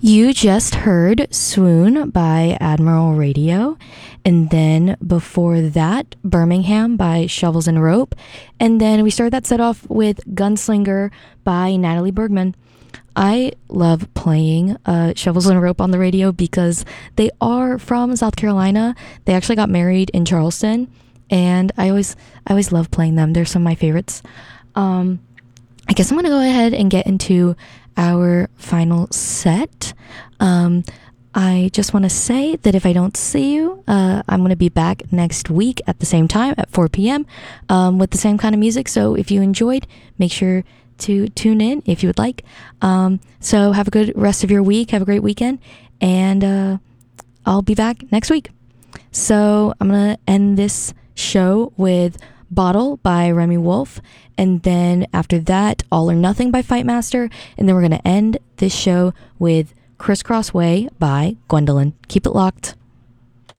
You just heard Swoon by Admiral Radio, and then before that, Birmingham by Shovels and Rope, and then we started that set off with Gunslinger by Natalie Bergman. I love playing Shovels and Rope on the radio because they are from South Carolina. They actually got married in Charleston, and I always love playing them. They're some of my favorites. I guess I'm gonna go ahead and get into our final set. I just want to say that if I don't see you, I'm going to be back next week at the same time at 4 p.m. With the same kind of music. So if you enjoyed, make sure to tune in if you would like. So have a good rest of your week. Have a great weekend. And I'll be back next week. So I'm going to end this show with Bottle by Remy Wolf, and then after that, All or Nothing by Fightmaster, and then we're going to end this show with Crisscross Way by Gwendolyn. Keep it locked.